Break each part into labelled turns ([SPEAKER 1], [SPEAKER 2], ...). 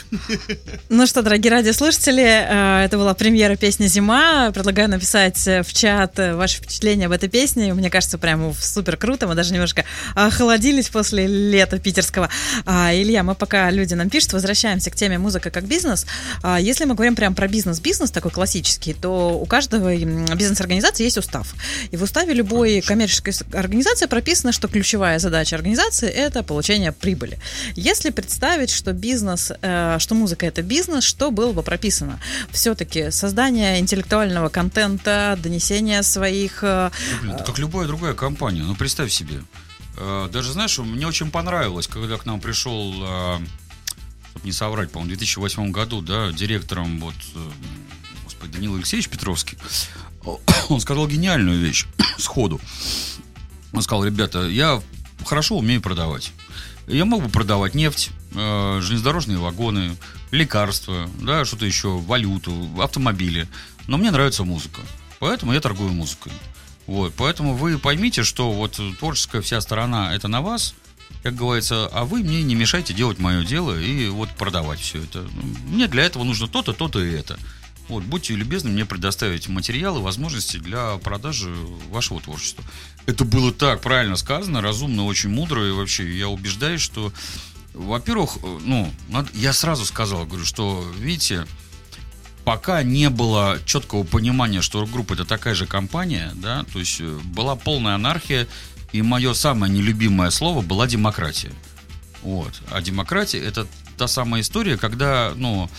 [SPEAKER 1] Ну что, дорогие радиослушатели, это была премьера песни «Зима». Предлагаю написать в чат ваши впечатления об этой песне. Мне кажется, прям супер круто. Мы даже немножко охладились после лета питерского. Илья, мы пока люди нам пишут, возвращаемся к теме «Музыка как бизнес». Если мы говорим прям про бизнес такой классический, то у каждого бизнес-организации есть устав. И в уставе любой коммерческой организации прописано, что ключевая задача организации – это получение прибыли. Если представить, что бизнес, что музыка – это бизнес, что было бы прописано? Все-таки создание интеллектуального контента, донесение своих...
[SPEAKER 2] Это как любая другая компания. Ну, представь себе. Даже, знаешь, мне очень понравилось, когда к нам пришел, чтобы не соврать, по-моему, в 2008 году, да, директором, господи, Данил Алексеевич Петровский, он сказал гениальную вещь сходу. Он сказал: ребята, я хорошо умею продавать. Я мог бы продавать нефть, железнодорожные вагоны, лекарства, да, что-то еще, валюту, автомобили. Но мне нравится музыка, поэтому я торгую музыкой. Вот, поэтому вы поймите, что вот творческая вся сторона — это на вас, как говорится, а вы мне не мешайте делать мое дело и вот продавать все это. Мне для этого нужно то-то, то-то и это. Вот, будьте любезны мне предоставить материалы, возможности для продажи вашего творчества. Это было так правильно сказано, разумно, очень мудро. И вообще я убеждаюсь, что, во-первых, я сразу сказал, говорю, что, видите, пока не было четкого понимания, что рок-группа — это такая же компания, да, то есть была полная анархия, и мое самое нелюбимое слово была демократия. Вот. А демократия — это та самая история, когда,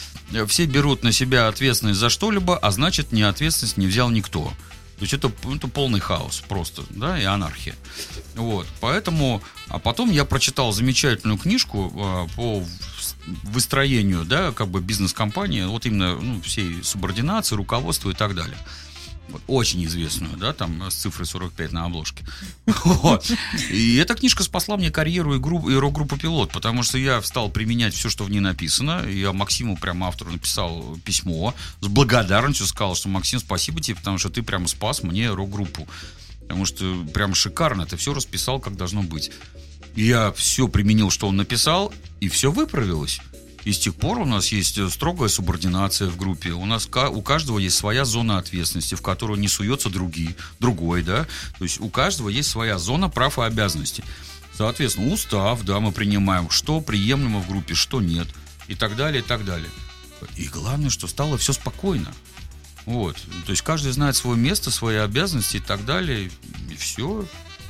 [SPEAKER 2] все берут на себя ответственность за что-либо, а значит, ответственность не взял никто. То есть это полный хаос просто, да, и анархия. Вот. Поэтому, а потом я прочитал замечательную книжку по выстроению, да, как бы бизнес-компании, вот именно всей субординации, руководства и так далее. Вот, очень известную, да, там с цифрой 45 на обложке. Вот. И эта книжка спасла мне карьеру и рок-группу «Пилот», потому что я стал применять все, что в ней написано. Я Максиму, прямо автору, написал письмо с благодарностью, сказал, что: Максим, спасибо тебе, потому что ты прямо спас мне рок-группу. Потому что прям шикарно, ты все расписал, как должно быть. И я все применил, что он написал, и все выправилось. И с тех пор у нас есть строгая субординация в группе. У каждого есть своя зона ответственности, в которую не суется другой, да. То есть у каждого есть своя зона прав и обязанностей. Соответственно, устав, да, мы принимаем, что приемлемо в группе, что нет, и так далее, и так далее. И главное, что стало все спокойно. Вот. То есть каждый знает свое место, свои обязанности и так далее. И все.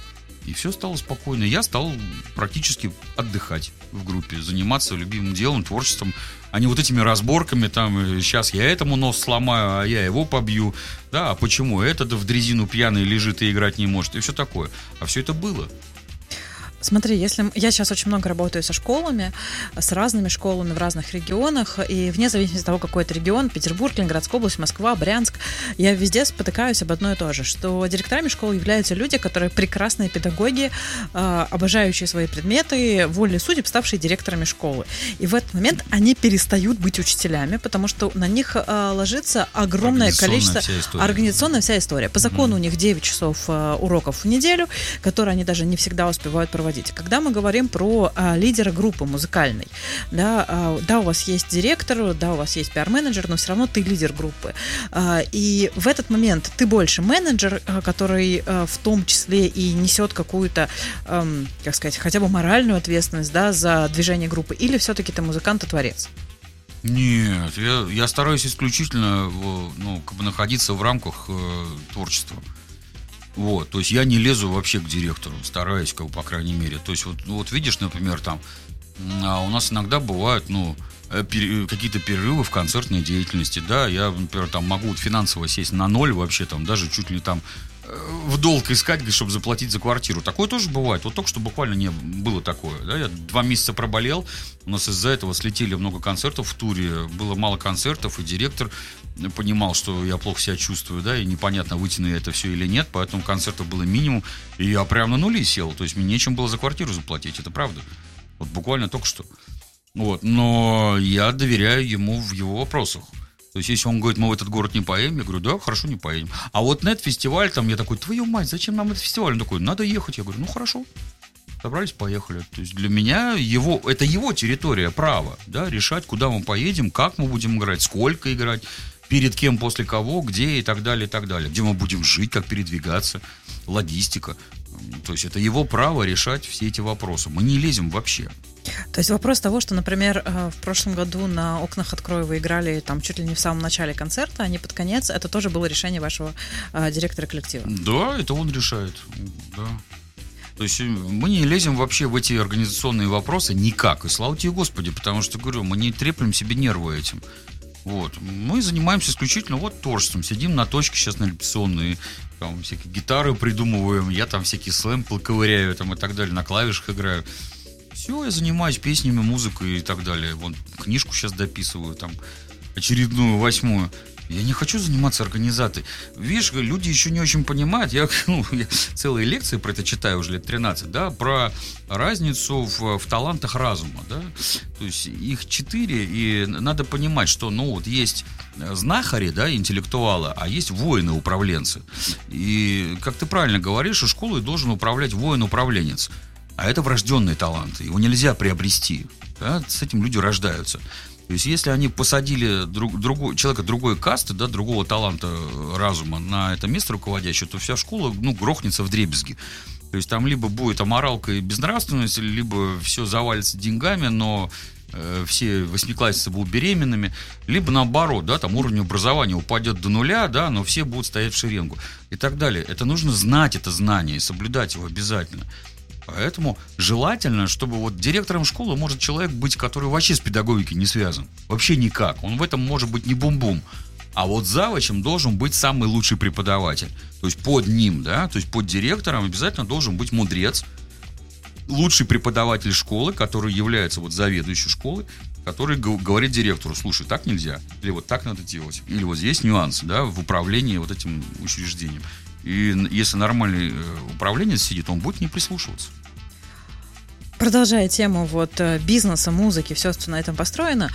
[SPEAKER 2] И все стало спокойно. Я стал практически отдыхать в группе, заниматься любимым делом, творчеством, а не вот этими разборками, там, сейчас я этому нос сломаю, а я его побью, да, а почему этот в дрезину пьяный лежит и играть не может, и все такое. А все это было.
[SPEAKER 1] Смотри, если я сейчас очень много работаю со школами, с разными школами в разных регионах, и вне зависимости от того, какой это регион, Петербург, Ленинградская область, Москва, Брянск, я везде спотыкаюсь об одно и то же, что директорами школ являются люди, которые прекрасные педагоги, обожающие свои предметы, волей судеб, ставшие директорами школы. И в этот момент они перестают быть учителями, потому что на них ложится огромное количество... Организационная вся история. По закону у них 9 часов уроков в неделю, которые они даже не всегда успевают проводить. Когда мы говорим про лидера группы музыкальной, да, у вас есть директор, да, у вас есть пиар-менеджер, но все равно ты лидер группы. И в этот момент ты больше менеджер, который в том числе и несет какую-то, как сказать, хотя бы моральную ответственность, да, за движение группы, или все-таки ты музыкант и творец?
[SPEAKER 2] Нет, я стараюсь исключительно находиться в рамках творчества. Вот, то есть я не лезу вообще к директору, стараюсь, по крайней мере. То есть вот видишь, например, там у нас иногда бывают, какие-то перерывы в концертной деятельности, да, я, например, там могу финансово сесть на ноль вообще, там, даже чуть ли там в долг искать, чтобы заплатить за квартиру. Такое тоже бывает. Вот только что буквально не было такое. Да? Я 2 месяца проболел. У нас из-за этого слетели много концертов в туре. Было мало концертов, и директор понимал, что я плохо себя чувствую, да, и непонятно, вытяну я это все или нет. Поэтому концертов было минимум. И я прямо на нули сел. То есть мне нечем было за квартиру заплатить. Это правда. Вот буквально только что. Вот. Но я доверяю ему в его вопросах. То есть, если он говорит, мы в этот город не поедем, я говорю, да, хорошо, не поедем. А вот нет, фестиваль, там, я такой, твою мать, зачем нам этот фестиваль? Он такой, надо ехать. Я говорю, ну, хорошо. собрались, поехали. То есть для меня это его территория, право, да, решать, куда мы поедем, как мы будем играть, сколько играть, перед кем, после кого, где и так далее, и так далее. Где мы будем жить, как передвигаться, логистика. То есть это его право решать все эти вопросы. Мы не лезем вообще.
[SPEAKER 1] То есть вопрос того, что, например, в прошлом году на «Окнах открою» вы играли там чуть ли не в самом начале концерта, а не под конец, это тоже было решение вашего директора коллектива?
[SPEAKER 2] Да, это он решает, да. То есть мы не лезем вообще в эти организационные вопросы никак. И слава тебе, Господи, потому что, говорю, мы не треплем себе нервы этим. Вот. Мы занимаемся исключительно творчеством. Сидим на точке сейчас на репетиционные, там всякие гитары придумываем, я там всякие слэмплы ковыряю там, и так далее, на клавишах играю. Все, я занимаюсь песнями, музыкой и так далее. Вон, книжку сейчас дописываю, там, очередную, 8-ю. Я не хочу заниматься организацией. Видишь, люди еще не очень понимают. Я целые лекции про это читаю уже лет 13, да, про разницу в талантах разума, да. То есть их 4, и надо понимать, что, есть знахари, да, интеллектуалы, а есть воины-управленцы. И, как ты правильно говоришь, школой должен управлять воин-управленец. А это врожденные таланты, его нельзя приобрести, да? С этим люди рождаются. То есть если они посадили человека другой касты, да, другого таланта разума на это место руководящее, то вся школа грохнется вдребезги. То есть там либо будет аморалка и безнравственность, либо все завалится деньгами, но все восьмиклассницы будут беременными, либо наоборот, да, там уровень образования упадет до нуля, да, но все будут стоять в шеренгу и так далее. Это нужно знать, это знание, и соблюдать его обязательно. Поэтому желательно, чтобы директором школы может человек быть, который вообще с педагогикой не связан. Вообще никак. Он в этом может быть не бум-бум. А завучем должен быть самый лучший преподаватель. То есть под ним, да, то есть под директором обязательно должен быть мудрец, лучший преподаватель школы, который является заведующей школы, который говорит директору: слушай, так нельзя, или так надо делать, или здесь нюансы, да, в управлении этим учреждением. И если нормальный управленец сидит, он будет не прислушиваться.
[SPEAKER 1] Продолжая тему бизнеса, музыки, все, что на этом построено,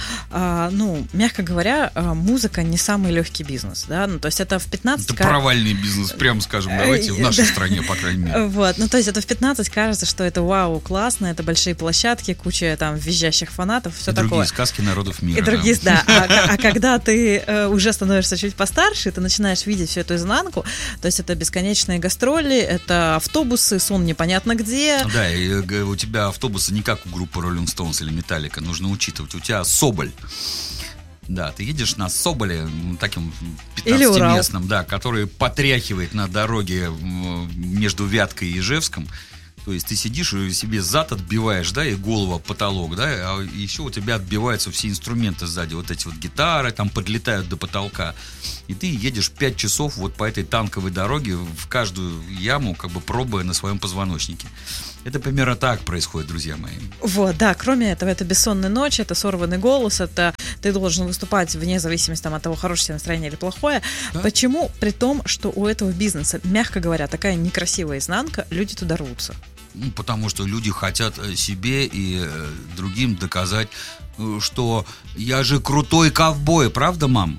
[SPEAKER 1] мягко говоря, музыка не самый легкий бизнес, да, то есть это в 15...
[SPEAKER 2] Это провальный бизнес, прямо скажем, давайте, в нашей стране, по крайней мере.
[SPEAKER 1] То есть это в 15 кажется, что это вау, классно, это большие площадки, куча там визжащих фанатов, все такое. И
[SPEAKER 2] другие сказки народов мира.
[SPEAKER 1] И другие, да. А когда ты уже становишься чуть постарше, ты начинаешь видеть всю эту изнанку, то есть это бесконечные гастроли, это автобусы, сон непонятно где.
[SPEAKER 2] Да, и у тебя автобусы не как у группы Rolling Stones или Metallica, нужно учитывать. У тебя Соболь. Да, ты едешь на Соболе, таким 15-местном, да, который потряхивает на дороге между Вяткой и Ижевском. То есть ты сидишь и себе зад отбиваешь, да, и голову об потолок, да, а еще у тебя отбиваются все инструменты сзади, эти гитары там подлетают до потолка. И ты едешь 5 часов по этой танковой дороге в каждую яму, пробуя на своем позвоночнике. Это примерно так происходит, друзья мои.
[SPEAKER 1] Да, кроме этого, это бессонные ночи, это сорванный голос, это ты должен выступать вне зависимости от того, хорошее тебе настроение или плохое. Да? Почему, при том, что у этого бизнеса, мягко говоря, такая некрасивая изнанка, люди туда рвутся?
[SPEAKER 2] Потому что люди хотят себе и другим доказать, что я же крутой ковбой, правда, мам?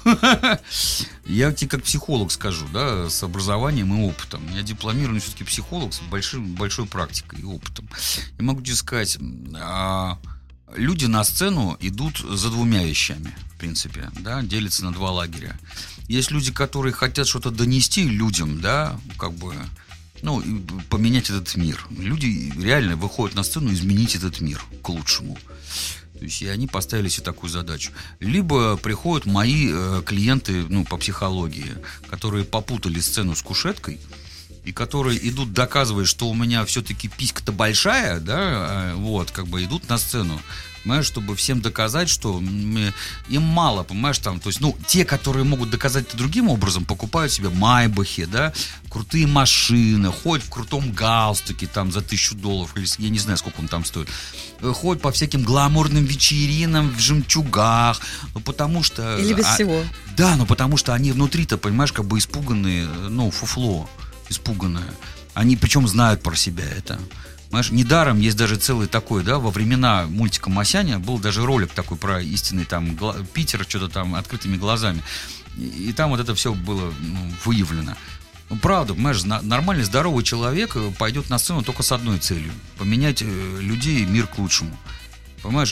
[SPEAKER 2] Я тебе как психолог скажу, да, с образованием и опытом. Я дипломированный все-таки психолог с большой практикой и опытом. Я могу тебе сказать, люди на сцену идут за 2 вещами, в принципе, да, делятся на 2 лагеря. Есть люди, которые хотят что-то донести людям, да, поменять этот мир. Люди реально выходят на сцену изменить этот мир к лучшему. То есть и они поставили себе такую задачу. Либо приходят мои клиенты, по психологии, которые попутали сцену с кушеткой, и которые идут доказывать, что у меня все-таки писька-то большая, да, идут на сцену, понимаешь, чтобы всем доказать, что им мало, понимаешь, там, то есть, те, которые могут доказать это другим образом, покупают себе майбахи, да, крутые машины, ходят в крутом галстуке, там, за $1000, или я не знаю, сколько он там стоит, ходят по всяким гламурным вечеринам в жемчугах, потому что...
[SPEAKER 1] Или без всего.
[SPEAKER 2] Да, потому что они внутри-то, понимаешь, испуганные, фуфло, испуганное. Они причем знают про себя это. Понимаешь, недаром есть даже целый такой, да, во времена мультика «Масяня» был даже ролик такой про истинный там Питер, что-то там открытыми глазами. И там это все было выявлено. Ну, правда, понимаешь, нормальный, здоровый человек пойдет на сцену только с одной целью: поменять людей и мир к лучшему. Понимаешь?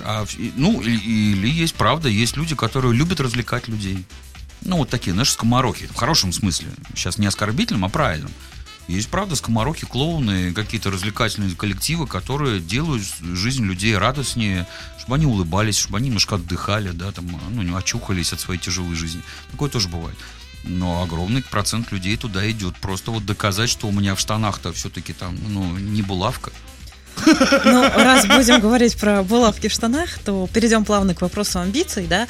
[SPEAKER 2] Или есть, правда, есть люди, которые любят развлекать людей. Ну, вот такие, знаешь, скоморохи. В хорошем смысле. Сейчас не оскорбительном, а правильном. Есть, правда, скоморохи, клоуны, какие-то развлекательные коллективы, которые делают жизнь людей радостнее, чтобы они улыбались, чтобы они немножко отдыхали, да, там, не очухались от своей тяжелой жизни. Такое тоже бывает. Но огромный процент людей туда идет просто вот доказать, что у меня в штанах-то все-таки там, не булавка.
[SPEAKER 1] Ну, раз будем говорить про булавки в штанах, то перейдем плавно к вопросу амбиций, да.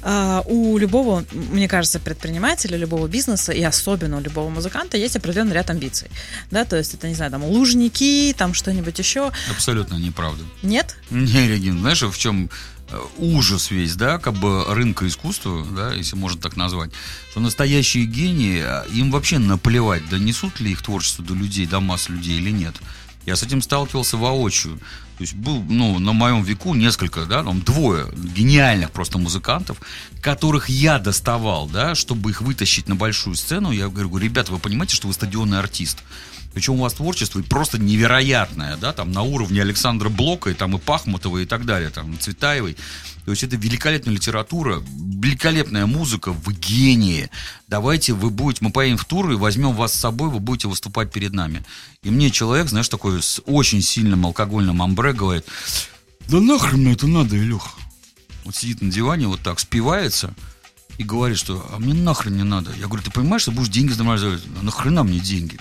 [SPEAKER 1] У любого, мне кажется, предпринимателя, любого бизнеса, и особенно у любого музыканта, есть определенный ряд амбиций, да, то есть это, не знаю, там, лужники, там, что-нибудь еще.
[SPEAKER 2] Абсолютно неправда.
[SPEAKER 1] Нет?
[SPEAKER 2] Не, Регин, знаешь, в чем ужас весь, да, как бы рынка искусства, да, если можно так назвать, что настоящие гении, им вообще наплевать, донесут ли их творчество до людей, до масс людей или нет. Я с этим сталкивался воочию. То есть был, на моем веку несколько, да, там двое гениальных просто музыкантов, которых я доставал, да, чтобы их вытащить на большую сцену. Я говорю: ребята, вы понимаете, что вы стадионный артист? Причем у вас творчество просто невероятное, да, там на уровне Александра Блока, и там и Пахмутова, и так далее, там Цветаевой. То есть это великолепная литература, великолепная музыка, вы гении. Давайте мы поедем в тур и возьмем вас с собой, вы будете выступать перед нами. И мне человек, знаешь, такой с очень сильным алкогольным амбре говорит: да нахрен мне это надо, Илюха? Вот сидит на диване, вот так спивается и говорит, что а мне нахрен не надо. Я говорю: ты понимаешь, что будешь деньги зарабатывать? А нахрена мне деньги?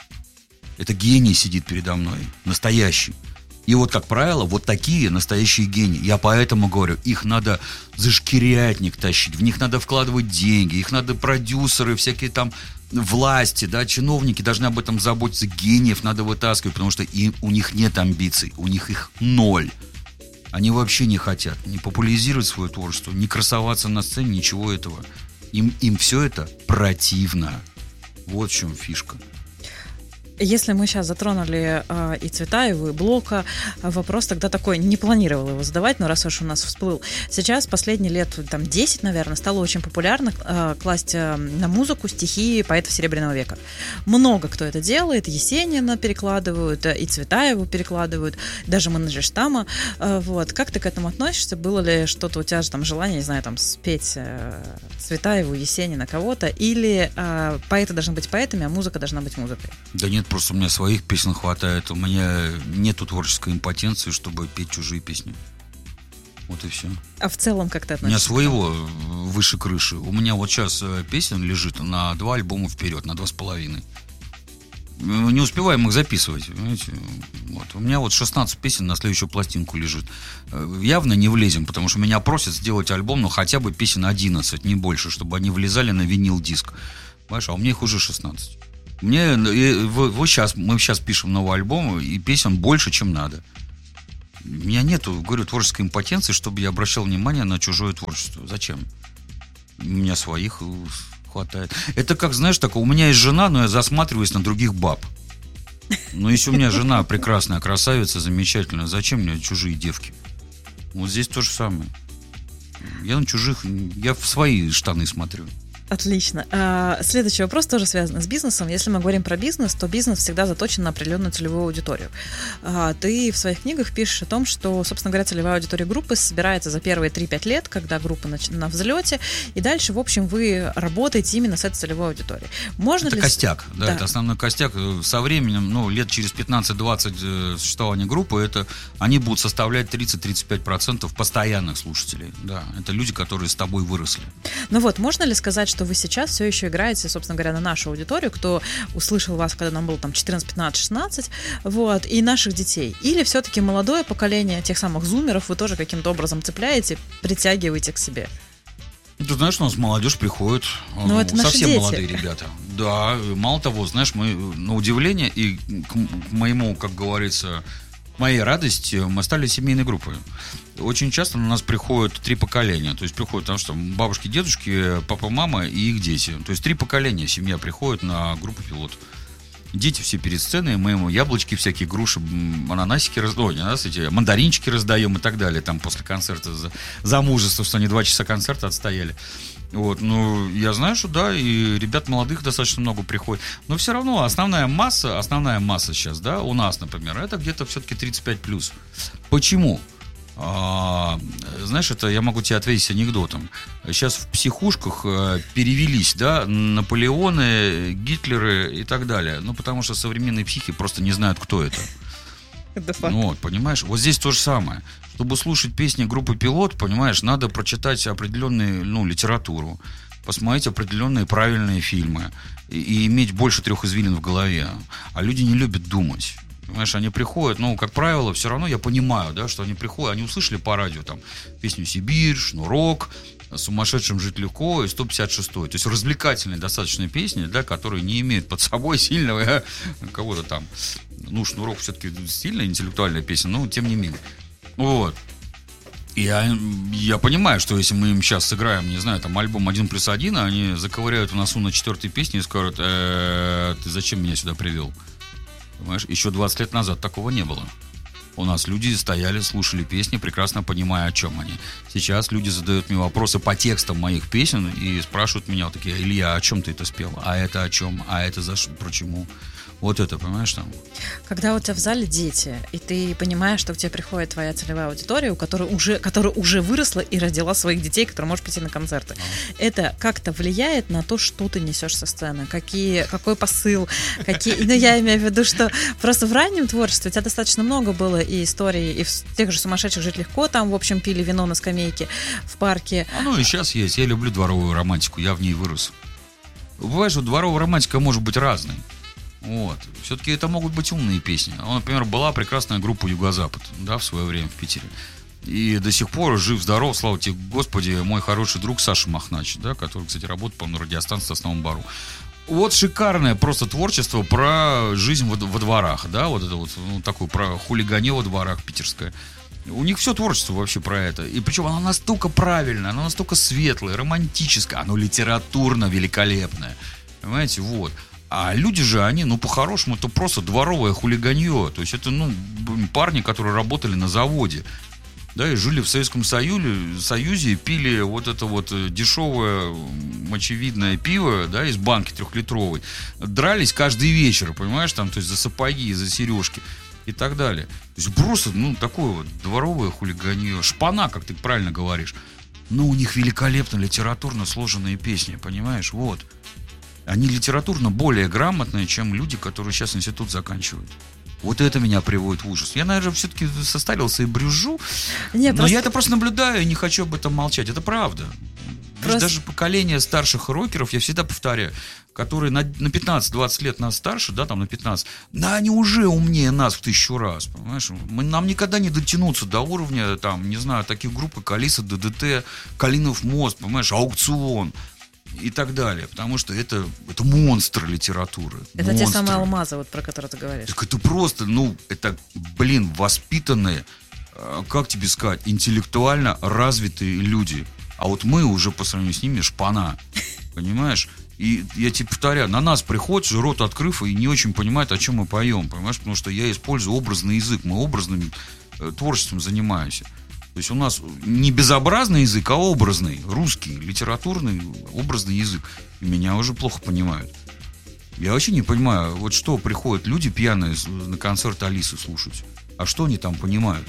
[SPEAKER 2] Это гений сидит передо мной, настоящий. И вот, как правило, вот такие настоящие гении. Я поэтому говорю, их надо за шкирятник тащить, в них надо вкладывать деньги, их надо продюсеры, всякие там власти, да, чиновники должны об этом заботиться, гениев надо вытаскивать, потому что у них нет амбиций, у них их ноль. Они вообще не хотят ни популяризировать свое творчество, ни красоваться на сцене, ничего этого. Им все это противно. Вот в чем фишка.
[SPEAKER 1] Если мы сейчас затронули и Цветаеву, и Блока, вопрос тогда такой, не планировала его задавать, но раз уж у нас всплыл. Сейчас последние лет, 10, наверное, стало очень популярно класть на музыку стихи поэтов Серебряного века. Много кто это делает, Есенина перекладывают, и Цветаеву перекладывают, даже Мандельштама. Вот. Как ты к этому относишься? Было ли что-то у тебя же там желание, не знаю, там спеть Цветаеву, Есенина, кого-то, или поэты должны быть поэтами, а музыка должна быть музыкой?
[SPEAKER 2] Да нет, просто у меня своих песен хватает. У меня нету творческой импотенции, чтобы петь чужие песни. Вот и все.
[SPEAKER 1] А в целом как ты относишься?
[SPEAKER 2] У меня своего выше крыши. У меня вот сейчас песен лежит на 2 альбома вперед, на 2,5. Не успеваем их записывать, понимаете? Вот. У меня вот 16 песен на следующую пластинку лежит. Явно не влезем, потому что меня просят сделать альбом, но хотя бы песен 11, не больше, чтобы они влезали на винил-диск. Понимаешь, а у меня их уже 16. Мы сейчас пишем новый альбом, и песен больше, чем надо. У меня нету, говорю, творческой импотенции, чтобы я обращал внимание на чужое творчество. Зачем? У меня своих хватает. Это как, знаешь, так, у меня есть жена, но я засматриваюсь на других баб. Но если у меня жена прекрасная, красавица, замечательная, зачем мне чужие девки? Вот здесь то же самое. Я на чужих, я в свои штаны смотрю.
[SPEAKER 1] Отлично. Следующий вопрос тоже связан с бизнесом. Если мы говорим про бизнес, то бизнес всегда заточен на определенную целевую аудиторию. Ты в своих книгах пишешь о том, что, собственно говоря, целевая аудитория группы собирается за первые 3-5 лет, когда группа на взлете, и дальше, в общем, вы работаете именно с этой целевой аудиторией.
[SPEAKER 2] Это костяк, да, это основной костяк. Со временем, лет через 15-20 существования группы, они будут составлять 30-35% постоянных слушателей. Да, это люди, которые с тобой выросли.
[SPEAKER 1] Ну вот, можно ли сказать, что вы сейчас все еще играете, собственно говоря, на нашу аудиторию, кто услышал вас, когда нам было там 14, 15, 16, вот, и наших детей? Или все-таки молодое поколение, тех самых зумеров, вы тоже каким-то образом цепляете, притягиваете к себе?
[SPEAKER 2] Ты знаешь, у нас молодежь приходит,
[SPEAKER 1] это
[SPEAKER 2] совсем
[SPEAKER 1] дети.
[SPEAKER 2] Молодые ребята. Да, мало того, знаешь, мы на удивление и к моему, как говорится, моей радости, мы стали семейной группой. Очень часто на нас приходят 3 поколения. То есть приходят, потому что бабушки, дедушки, папа, мама и их дети. То есть 3 поколения семья приходит на группу «Пилот». Дети все перед сценой, мы ему яблочки всякие, груши, ананасики мандаринчики раздаем и так далее. Там после концерта за мужество, что они 2 часа концерта отстояли. Вот, ну, я знаю, что да, и ребят молодых достаточно много приходит. Но все равно основная масса сейчас, да, у нас, например, это где-то все-таки 35+. Почему? Знаешь, это я могу тебе ответить анекдотом. Сейчас в психушках перевелись, да, Наполеоны, Гитлеры и так далее. Ну, потому что современные психи просто не знают, кто это. Ну, вот, понимаешь, вот здесь то же самое. Чтобы слушать песни группы «Пилот», понимаешь, надо прочитать определенную, литературу, посмотреть определенные правильные фильмы и иметь больше 3 извилин в голове. А люди не любят думать. Понимаешь, они приходят, как правило, все равно я понимаю, да, что они приходят, они услышали по радио там песню «Сибирь», «Шнурок», «Сумасшедшим жить легко» и 156-й. То есть развлекательные достаточно песни, да, которые не имеют под собой сильного кого-то там. «Шнурок» все-таки сильная интеллектуальная песня, но тем не менее. Вот. И я понимаю, что если мы им сейчас сыграем, не знаю, там альбом 1+1, они заковыряют в носу на 4-й песне и скажут: ты зачем меня сюда привел? Понимаешь, еще 20 лет назад такого не было. У нас люди стояли, слушали песни, прекрасно понимая, о чем они. Сейчас люди задают мне вопросы по текстам моих песен и спрашивают меня вот такие: Илья, о чем ты это спел? А это о чем? А это почему? Вот это, понимаешь, там.
[SPEAKER 1] Когда у тебя в зале дети, и ты понимаешь, что к тебе приходит твоя целевая аудитория, которая уже выросла и родила своих детей, которые может пойти на концерты, это как-то влияет на то, что ты несешь со сцены? Какой посыл? Я имею в виду, что просто в раннем творчестве у тебя достаточно много было и историй, и в тех же «Сумасшедших жить легко», там, в общем, пили вино на скамейке в парке.
[SPEAKER 2] И сейчас есть. Я люблю дворовую романтику, я в ней вырос. Бывает, что дворовая романтика может быть разной. Вот. Все-таки это могут быть умные песни. Например, была прекрасная группа «Юго-Запад», да, в свое время в Питере. И до сих пор жив-здоров, слава тебе, Господи, мой хороший друг Саша Махнач, да, который, кстати, работает, по-моему, на радиостанции в Основном Бару. Вот шикарное просто творчество про жизнь во дворах, да, вот это вот, такое про хулиганье во дворах питерское. У них все творчество вообще про это. И причем оно настолько правильное, оно настолько светлое, романтическое, оно литературно великолепное. Понимаете, вот. А люди же, они, по-хорошему, это просто дворовое хулиганье. То есть это, парни, которые работали на заводе, да, и жили в Советском Союзе, пили вот это вот дешевое мочевидное пиво, да, из банки 3-литровой, дрались каждый вечер, понимаешь, там, то есть за сапоги, за сережки и так далее. То есть просто, такое вот дворовое хулиганье, шпана, как ты правильно говоришь. Но у них великолепно литературно сложенные песни, понимаешь, вот. Они литературно более грамотные, чем люди, которые сейчас институт заканчивают. Вот это меня приводит в ужас. Я, наверное, все-таки состарился и брюзжу. Я это просто наблюдаю и не хочу об этом молчать. Это правда. Даже поколение старших рокеров, я всегда повторяю, которые на 15-20 лет нас старше, да, там на 15, они уже умнее нас в 1000 раз, понимаешь? Нам никогда не дотянуться до уровня, там, не знаю, таких групп, как Алиса, ДДТ, Калинов мост, понимаешь, Аукцион и так далее, потому что это монстр литературы.
[SPEAKER 1] Это те самые алмазы, вот про которые ты говоришь.
[SPEAKER 2] Так это просто, это, воспитанные, как тебе сказать, интеллектуально развитые люди. А вот мы уже по сравнению с ними шпана, понимаешь? И я тебе повторяю, на нас приходит, рот открыв, и не очень понимает, о чем мы поем, понимаешь? Потому что я использую образный язык, мы образным творчеством занимаемся. То есть у нас не безобразный язык, а образный, русский, литературный, образный язык. И меня уже плохо понимают. Я вообще не понимаю, вот что приходят люди пьяные на концерт Алисы слушать. А что они там понимают?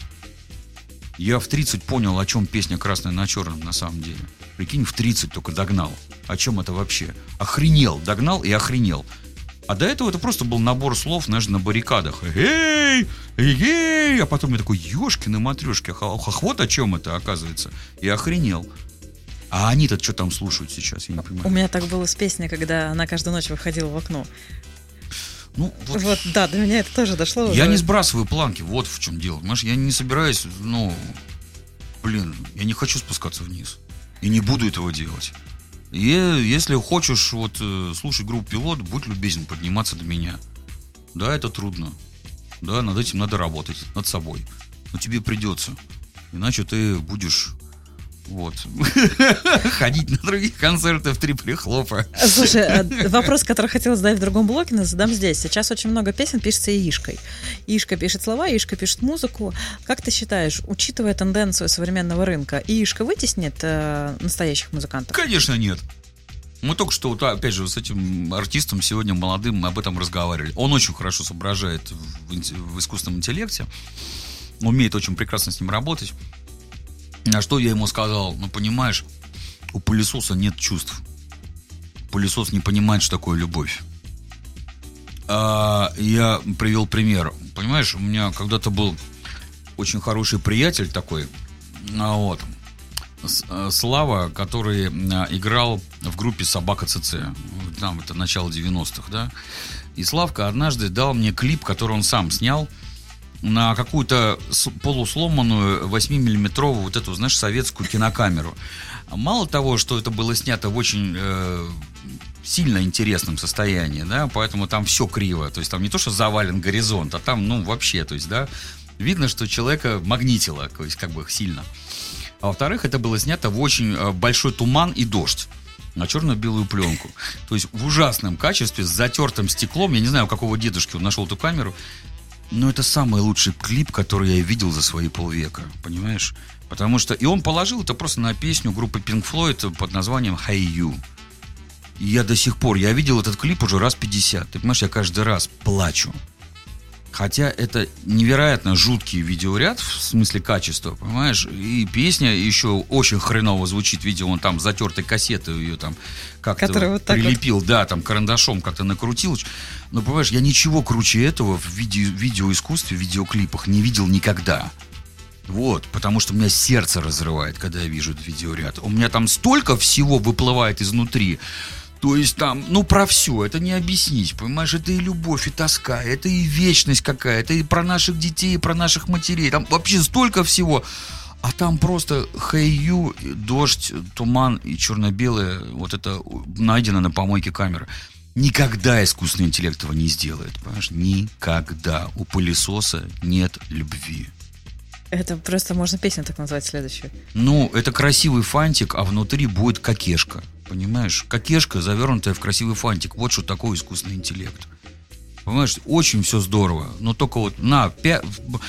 [SPEAKER 2] Я в 30 понял, о чем песня «Красная на черном» на самом деле. Прикинь, в 30 только догнал. О чем это вообще? Охренел, догнал и охренел. А до этого это просто был набор слов, знаешь, на баррикадах. Эй, эй, а потом я такой: ёшкины матрешки, вот о чем это, оказывается. И охренел. А они-то что там слушают сейчас, я не понимаю.
[SPEAKER 1] У меня так было с песней, когда она каждую ночь выходила в окно. Да, до меня это тоже дошло.
[SPEAKER 2] Я не сбрасываю планки, вот в чем дело. Понимаешь, я не собираюсь, я не хочу спускаться вниз. И не буду этого делать. И если хочешь слушать группу «Пилот», будь любезен подниматься до меня. Да, это трудно. Да, над этим надо работать, над собой. Но тебе придется. Иначе ты будешь Вот. Ходить на других концертах в 3 прихлопа.
[SPEAKER 1] Слушай, вопрос, который хотела задать в другом блоке, но задам здесь. Сейчас очень много песен пишется яишкой. Яишка пишет слова, яишка пишет музыку. Как ты считаешь, учитывая тенденцию современного рынка, яишка вытеснит настоящих музыкантов?
[SPEAKER 2] Конечно, нет. Мы только что, вот, опять же, с этим артистом сегодня молодым мы об этом разговаривали. Он очень хорошо соображает в искусственном интеллекте. Умеет очень прекрасно с ним работать. А что я ему сказал? Ну, понимаешь, у пылесоса нет чувств. Пылесос не понимает, что такое любовь. Я привел пример. Понимаешь, у меня когда-то был очень хороший приятель такой, вот, Слава, который играл в группе «Собака ЦЦ». Там это начало 90-х, да. И Славка однажды дал мне клип, который он сам снял, на какую-то полусломанную 8-миллиметровую вот эту, знаешь, советскую кинокамеру. Мало того, что это было снято в очень сильно интересном состоянии, да, поэтому там все криво. То есть там не то, что завален горизонт, а там, ну, вообще, то есть, да, видно, что человека магнитило, то есть, как бы сильно. А во-вторых, это было снято в очень большой туман и дождь на черно-белую пленку. То есть в ужасном качестве, с затертым стеклом. Я не знаю, у какого дедушки он нашел эту камеру. Но это самый лучший клип, который я видел за свои полвека. Понимаешь? Потому что... И он положил это просто на песню группы Pink Floyd под названием «Hey You». И я до сих пор... Я видел этот клип уже раз 50. Ты понимаешь, я каждый раз плачу. Хотя это невероятно жуткий видеоряд в смысле качества, понимаешь? И песня еще очень хреново звучит. Видимо, он там затертой кассеты ее там как-то вот прилепил, вот. Да, там карандашом как-то накрутил. Но, понимаешь, я ничего круче этого в видеоискусстве, в видеоклипах не видел никогда. Вот, потому что у меня сердце разрывает, когда я вижу этот видеоряд. У меня там столько всего выплывает изнутри. То есть там, ну, про все, это не объяснить, понимаешь, это и любовь, и тоска, это и вечность какая-то, и про наших детей, и про наших матерей, там вообще столько всего, а там просто «Hey You», дождь, туман и черно-белое, вот это найдено на помойке камеры. Никогда искусственный интеллект этого не сделает, понимаешь, никогда. У пылесоса нет любви.
[SPEAKER 1] Это просто можно песню так назвать следующую.
[SPEAKER 2] Ну, это красивый фантик, а внутри будет кокешка. Понимаешь? Кокешка, завернутая в красивый фантик. Вот что такое искусственный интеллект. Понимаешь? Очень все здорово. Но только вот на 5,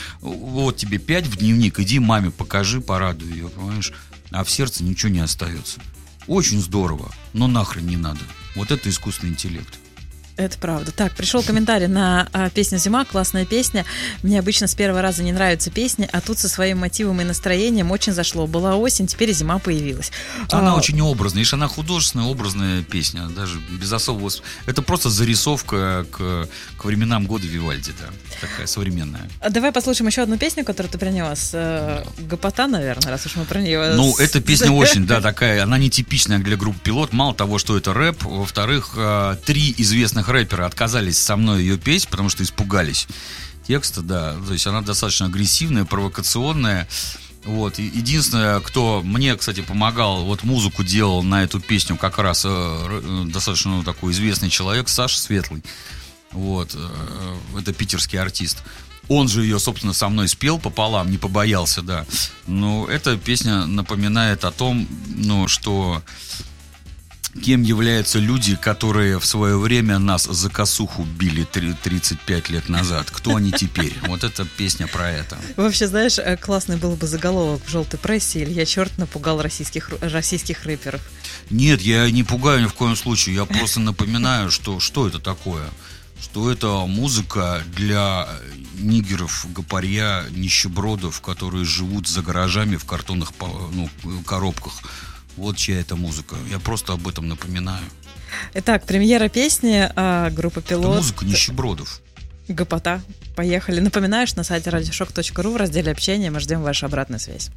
[SPEAKER 2] вот тебе 5 в дневник. Иди маме покажи, порадуй ее. Понимаешь? А в сердце ничего не остается. Очень здорово. Но нахрен не надо. Вот это искусственный интеллект.
[SPEAKER 1] Это правда. Так, пришел комментарий на песню «Зима». Классная песня. Мне обычно с первого раза не нравятся песни, а тут со своим мотивом и настроением очень зашло. Была осень, теперь зима появилась.
[SPEAKER 2] Она очень образная. Видишь, она художественная, образная песня. Даже без особого... Это просто зарисовка к временам года Вивальди, да. Такая современная.
[SPEAKER 1] Давай послушаем еще одну песню, которую ты принес. Гопота, наверное, раз уж мы про нее...
[SPEAKER 2] Ну, эта песня очень, да, такая. Она нетипичная для группы «Пилот». Мало того, что это рэп. Во-вторых, 3 известных рэперы отказались со мной ее петь, потому что испугались текста, да. То есть она достаточно агрессивная, провокационная. Вот. Единственное, кто мне, кстати, помогал, вот музыку делал на эту песню, как раз достаточно такой известный человек, Саша Светлый. Вот. Это питерский артист. Он же ее, собственно, со мной спел пополам, не побоялся, да. Но эта песня напоминает о том, ну, что... Кем являются люди, которые в свое время нас за косуху били 35 лет назад? Кто они теперь? Вот эта песня про это.
[SPEAKER 1] Вообще, знаешь, классный был бы заголовок в желтой прессе: «Илья Черт напугал российских рэперов».
[SPEAKER 2] Нет, я не пугаю ни в коем случае. Я просто напоминаю, что это такое. Что это музыка для нигеров, гопарья, нищебродов, которые живут за гаражами в картонных коробках. Вот чья это музыка. Я просто об этом напоминаю.
[SPEAKER 1] Итак, премьера песни группы «Пилот».
[SPEAKER 2] Это музыка нищебродов.
[SPEAKER 1] Гопота. Поехали. Напоминаешь, на сайте radioshock.ru в разделе общения мы ждем вашу обратную связь.